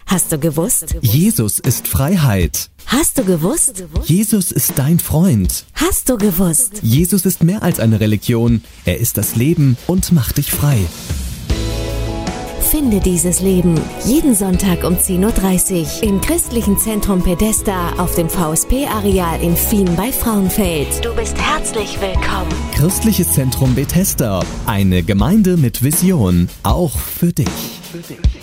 Hast du gewusst? Jesus ist Freiheit. Hast du gewusst? Jesus ist dein Freund. Hast du gewusst? Jesus ist mehr als eine Religion. Er ist das Leben und macht dich frei. Finde dieses Leben jeden Sonntag um 10:30 Uhr im Christlichen Zentrum Pedesta auf dem VSP-Areal in Fien bei Frauenfeld. Du bist herzlich willkommen. Christliches Zentrum Bethesda. Eine Gemeinde mit Vision. Auch für dich.